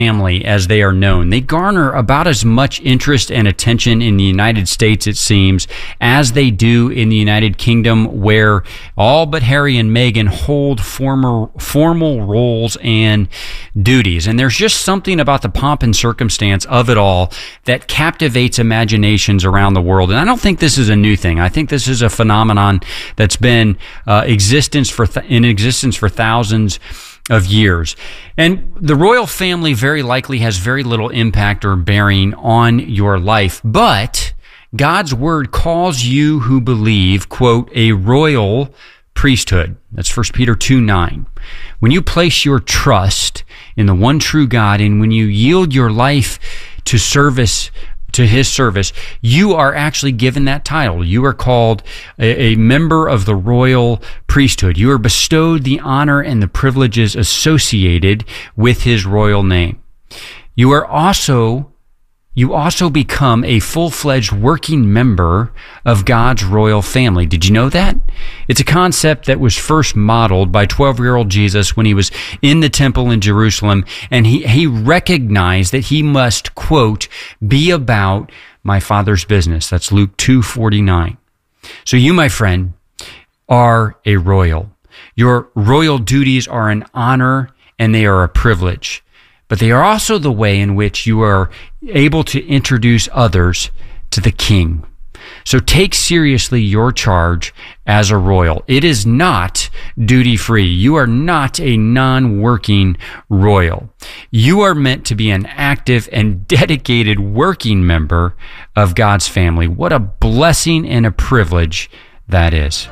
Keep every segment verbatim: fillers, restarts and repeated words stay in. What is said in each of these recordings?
family as they are known. They garner about as much interest and attention in the United States, it seems, as they do in the United Kingdom, where all but Harry and Meghan hold former, formal roles and duties. And there's just something about the pomp and circumstance of it all that captivates imaginations around the world. And I don't think this is a new thing. I think this is a phenomenon that's been uh, existence for th- in existence for thousands of years. And the royal family very likely has very little impact or bearing on your life, but God's word calls you who believe, quote, a royal priesthood. That's First Peter two nine. When you place your trust in the one true God, and when you yield your life to service to his service, you are actually given that title. You are called a, a member of the royal priesthood. You are bestowed the honor and the privileges associated with his royal name. You are also You also become a full-fledged working member of God's royal family. Did you know that? It's a concept that was first modeled by twelve-year-old Jesus when he was in the temple in Jerusalem, and he, he recognized that he must, quote, be about my Father's business. That's Luke two forty-nine. So you, my friend, are a royal. Your royal duties are an honor and they are a privilege. But they are also the way in which you are able to introduce others to the king. So take seriously your charge as a royal. It is not duty-free. You are not a non-working royal. You are meant to be an active and dedicated working member of God's family. What a blessing and a privilege that is.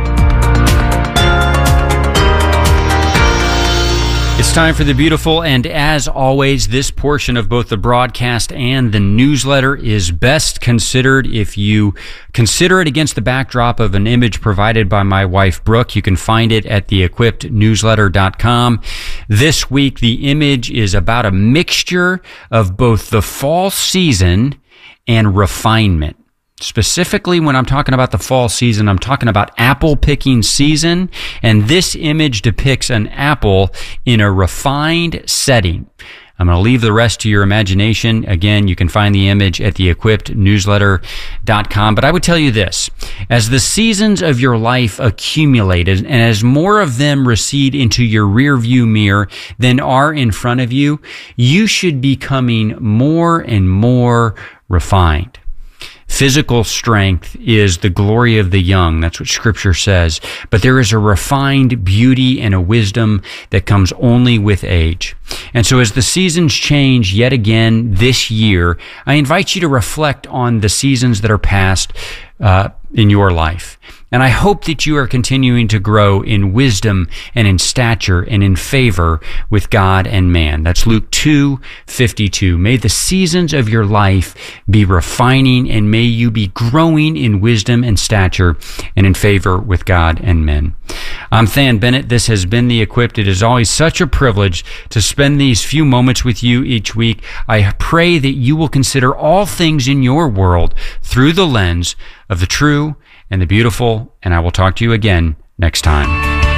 It's time for the beautiful, and as always, this portion of both the broadcast and the newsletter is best considered if you consider it against the backdrop of an image provided by my wife, Brooke. You can find it at the equipped newsletter dot com. This week, the image is about a mixture of both the fall season and refinement. Specifically, when I'm talking about the fall season, I'm talking about apple picking season, and this image depicts an apple in a refined setting. I'm going to leave the rest to your imagination. Again, you can find the image at the equipped newsletter dot com. But I would tell you this, as the seasons of your life accumulate, and as more of them recede into your rearview mirror than are in front of you, you should be becoming more and more refined. Physical strength is the glory of the young. That's what Scripture says. But there is a refined beauty and a wisdom that comes only with age. And so as the seasons change yet again this year, I invite you to reflect on the seasons that are past uh, in your life. And I hope that you are continuing to grow in wisdom and in stature and in favor with God and man. That's Luke two fifty-two. May the seasons of your life be refining, and may you be growing in wisdom and stature and in favor with God and men. I'm Than Bennett. This has been The Equipped. It is always such a privilege to spend these few moments with you each week. I pray that you will consider all things in your world through the lens of the true and the beautiful, and I will talk to you again next time.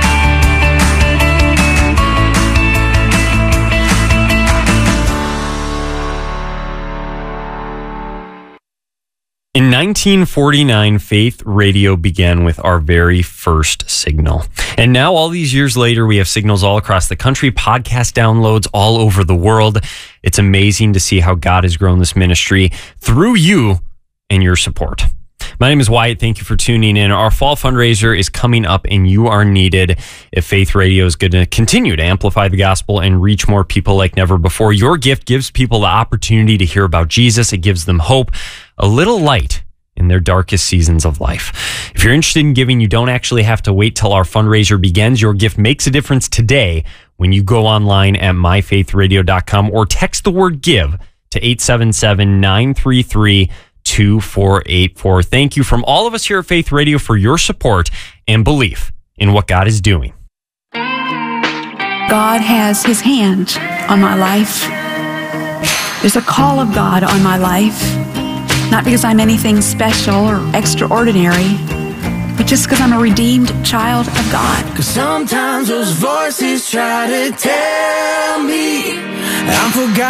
In nineteen forty-nine, Faith Radio began with our very first signal. And now, all these years later, we have signals all across the country, podcast downloads all over the world. It's amazing to see how God has grown this ministry through you and your support. My name is Wyatt. Thank you for tuning in. Our fall fundraiser is coming up, and you are needed if Faith Radio is going to continue to amplify the gospel and reach more people like never before. Your gift gives people the opportunity to hear about Jesus. It gives them hope, a little light in their darkest seasons of life. If you're interested in giving, you don't actually have to wait till our fundraiser begins. Your gift makes a difference today when you go online at my faith radio dot com or text the word GIVE to eight seven seven, nine three three, two four eight four. Thank you from all of us here at Faith Radio for your support and belief in what God is doing. God has his hand on my life. There's a call of God on my life, not because I'm anything special or extraordinary, but just because I'm a redeemed child of God. Cause sometimes those voices try to tell me I'm forgot